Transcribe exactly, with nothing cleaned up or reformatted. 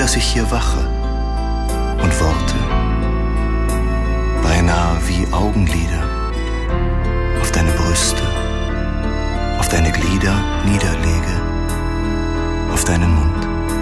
dass ich hier wache und Worte, beinahe wie Augenlider, auf deine Brüste, auf deine Glieder niederlege, auf deinen Mund.